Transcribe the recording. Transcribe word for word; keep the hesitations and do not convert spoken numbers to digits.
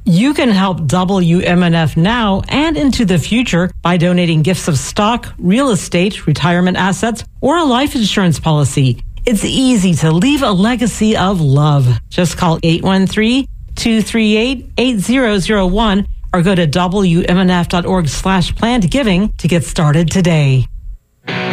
You can help W M N F now and into the future by donating gifts of stock, real estate, retirement assets, or a life insurance policy. It's easy to leave a legacy of love. Just call eight one three, two three eight, eight zero zero one or go to W M N F dot org slash planned giving to get started today.